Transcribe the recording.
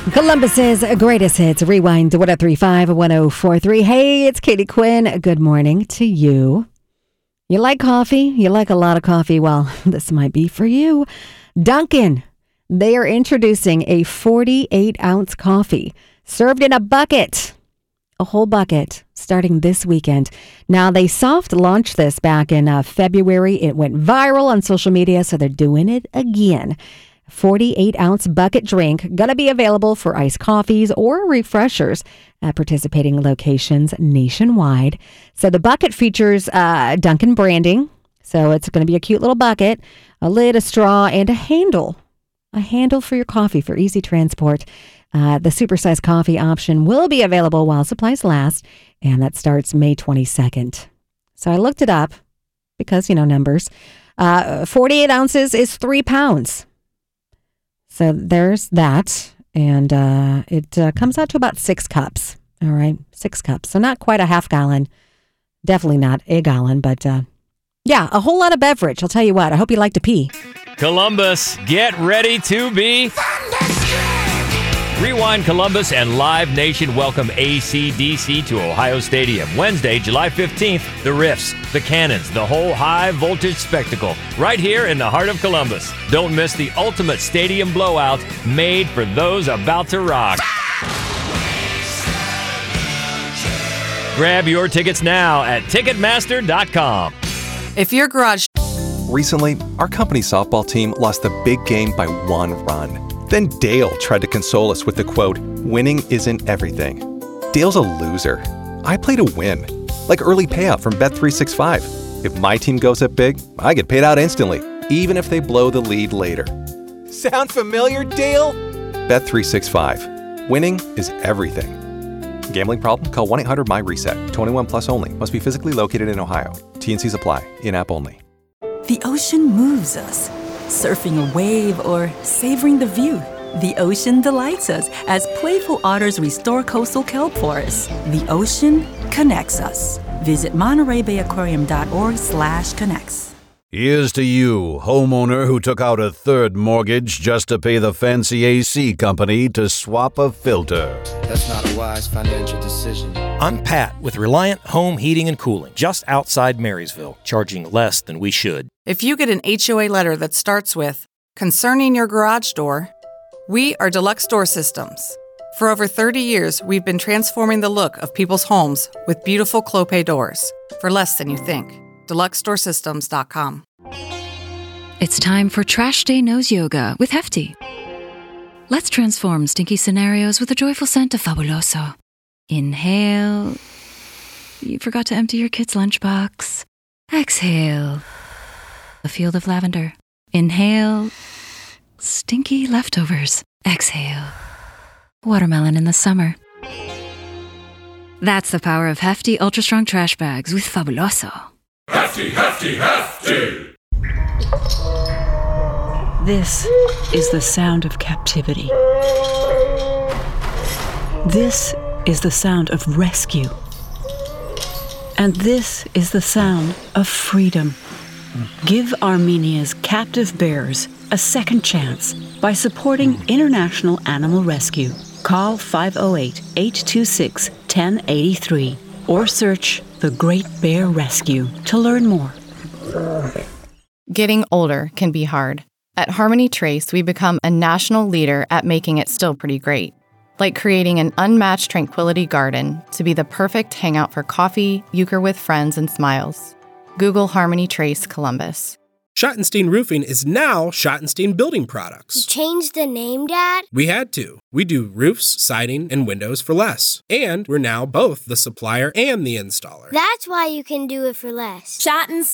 Columbus's greatest hits. Rewind to 1035-1043. Hey, it's Katie Quinn. Good morning to you. You like coffee? You like a lot of coffee? Well, this might be for you. Dunkin'. They are introducing a 48-ounce coffee served in a bucket. A whole bucket starting this weekend. Now, they soft launched this back in February. It went viral on social media, so they're doing it again. 48-ounce bucket drink going to be available for iced coffees or refreshers at participating locations nationwide. So the bucket features Dunkin' branding. So it's going to be a cute little bucket, a lid, a straw, and a handle. A handle for your coffee for easy transport. The supersized coffee option will be available while supplies last, and that starts May 22nd. So I looked it up because, numbers. 48 ounces is 3 pounds. So there's that, and it comes out to about 6 cups. All right, 6 cups. So not quite a half gallon. Definitely not a gallon, but yeah, a whole lot of beverage. I'll tell you what, I hope you like to pee. Columbus, get ready to be Rewind Columbus and Live Nation welcome AC/DC to Ohio Stadium. Wednesday, July 15th, the Riffs, the Cannons, the whole high-voltage spectacle right here in the heart of Columbus. Don't miss the ultimate stadium blowout made for those about to rock. Grab your tickets now at Ticketmaster.com. If your garage... Recently, our company's softball team lost the big game by 1 run. Then Dale tried to console us with the quote, "Winning isn't everything." Dale's a loser. I play to win. Like early payout from Bet365. If my team goes up big, I get paid out instantly, even if they blow the lead later. Sound familiar, Dale? Bet365. Winning is everything. Gambling problem? Call 1-800-MY-RESET. 21 plus only. Must be physically located in Ohio. T&Cs apply. In-app only. The ocean moves us. Surfing a wave or savoring the view. The ocean delights us as playful otters restore coastal kelp forests. The ocean connects us. Visit MontereyBayAquarium.org/connects. Here's to you, homeowner who took out a third mortgage just to pay the fancy AC company to swap a filter. That's not a wise financial decision. I'm Pat with Reliant Home Heating and Cooling, just outside Marysville, charging less than we should. If you get an HOA letter that starts with, "Concerning your garage door," we are Deluxe Door Systems. For over 30 years, we've been transforming the look of people's homes with beautiful Clopay doors for less than you think. DeluxeDoorSystems.com. It's time for Trash Day Nose Yoga with Hefty. Let's transform stinky scenarios with a joyful scent of Fabuloso. Inhale. You forgot to empty your kid's lunchbox. Exhale. A field of lavender. Inhale. Stinky leftovers. Exhale. Watermelon in the summer. That's the power of Hefty Ultra Strong Trash Bags with Fabuloso. Hefty, hefty, hefty! This is the sound of captivity. This is the sound of rescue. And this is the sound of freedom. Give Armenia's captive bears a second chance by supporting International Animal Rescue. Call 508-826-1083 or search The Great Bear Rescue to learn more. Getting older can be hard. At Harmony Trace, we become a national leader at making it still pretty great. Like creating an unmatched tranquility garden to be the perfect hangout for coffee, euchre with friends, and smiles. Google Harmony Trace Columbus. Schottenstein Roofing is now Schottenstein Building Products. You changed the name, Dad? We had to. We do roofs, siding, and windows for less. And we're now both the supplier and the installer. That's why you can do it for less. Schottens